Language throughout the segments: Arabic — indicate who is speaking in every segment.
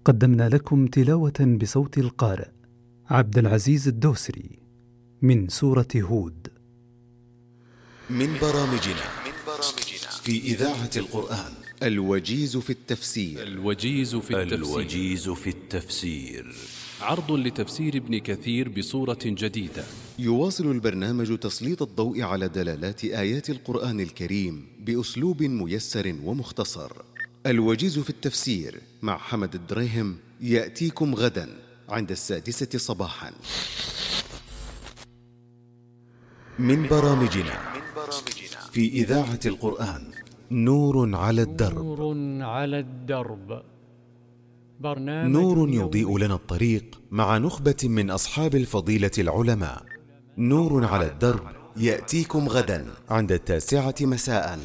Speaker 1: قدمنا لكم تلاوة بصوت القارئ عبد العزيز الدوسري من سورة هود.
Speaker 2: من برامجنا في إذاعة القرآن الوجيز في التفسير.
Speaker 3: الوجيز في التفسير عرض لتفسير ابن كثير بصورة جديدة.
Speaker 2: يواصل البرنامج تسليط الضوء على دلالات آيات القرآن الكريم بأسلوب ميسر ومختصر. الوجيز في التفسير مع حمد الدريهم يأتيكم غدا عند 6:00 صباحا. من برامجنا في إذاعة القرآن نور على الدرب. نور يضيء لنا الطريق مع نخبة من أصحاب الفضيلة العلماء. نور على الدرب يأتيكم غدا عند 9:00 مساء.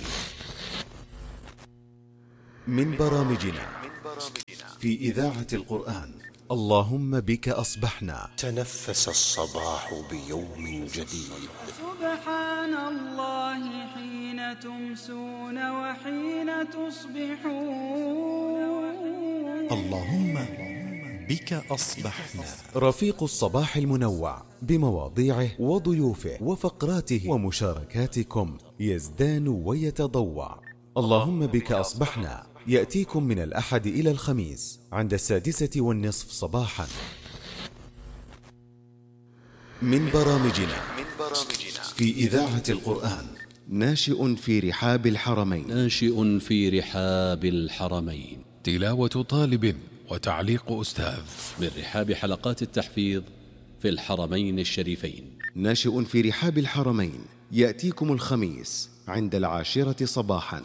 Speaker 2: من برامجنا في إذاعة القرآن اللهم بك أصبحنا.
Speaker 4: تنفس الصباح بيوم جديد.
Speaker 5: سبحان الله حين تمسون وحين تصبحون.
Speaker 4: اللهم بك أصبحنا.
Speaker 2: رفيق الصباح المنوع بمواضيعه وضيوفه وفقراته ومشاركاتكم يزدان ويتضوع. اللهم بك أصبحنا يأتيكم من الأحد إلى الخميس عند 6:30 صباحا. من برامجنا في إذاعة القرآن ناشئ في رحاب الحرمين.
Speaker 3: تلاوة طالب وتعليق أستاذ
Speaker 6: من رحاب حلقات التحفيظ في الحرمين الشريفين.
Speaker 2: ناشئ في رحاب الحرمين يأتيكم الخميس عند 10:00 صباحا.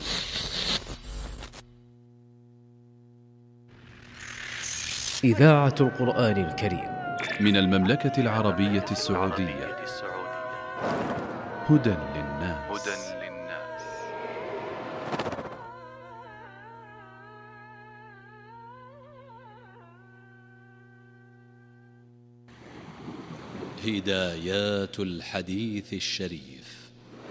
Speaker 7: إذاعة القرآن الكريم
Speaker 3: من المملكة العربية السعودية. هدى للناس.
Speaker 6: هدايات الحديث الشريف.